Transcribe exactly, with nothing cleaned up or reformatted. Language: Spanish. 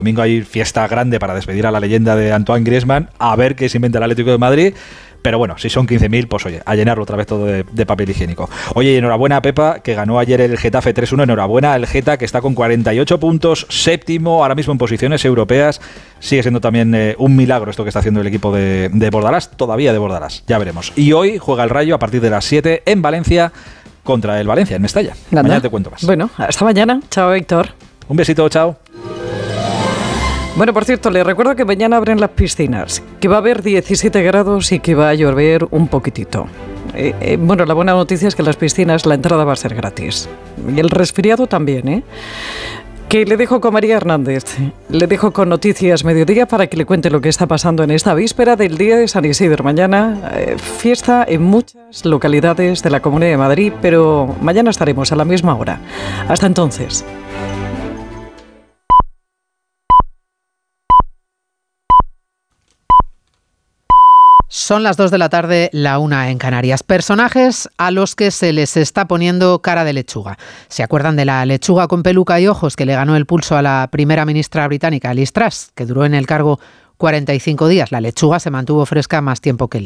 domingo hay fiesta grande para despedir a la leyenda de Antoine Griezmann, a ver qué se inventa el Atlético de Madrid. Pero bueno, si son quince mil, pues oye, a llenarlo otra vez todo de, de papel higiénico. Oye, y enhorabuena a Pepa, que ganó ayer el Getafe tres uno. Enhorabuena al Geta, que está con cuarenta y ocho puntos, séptimo, ahora mismo en posiciones europeas. Sigue siendo también eh, un milagro esto que está haciendo el equipo de, de Bordalás, todavía de Bordalás, ya veremos. Y hoy juega el Rayo a partir de las siete en Valencia contra el Valencia, en Mestalla. Nada. Mañana te cuento más. Bueno, hasta mañana. Chao, Héctor. Un besito, chao. Bueno, por cierto, les recuerdo que mañana abren las piscinas, que va a haber diecisiete grados y que va a llover un poquitito. Eh, eh, bueno, la buena noticia es que las piscinas la entrada va a ser gratis. Y el resfriado también, ¿eh? Que le dejo con María Hernández, le dejo con Noticias Mediodía para que le cuente lo que está pasando en esta víspera del Día de San Isidro. Mañana eh, fiesta en muchas localidades de la Comunidad de Madrid, pero mañana estaremos a la misma hora. Hasta entonces. Son las dos de la tarde, la una en Canarias. Personajes a los que se les está poniendo cara de lechuga. ¿Se acuerdan de la lechuga con peluca y ojos que le ganó el pulso a la primera ministra británica, Liz Truss, que duró en el cargo cuarenta y cinco días? La lechuga se mantuvo fresca más tiempo que Liz.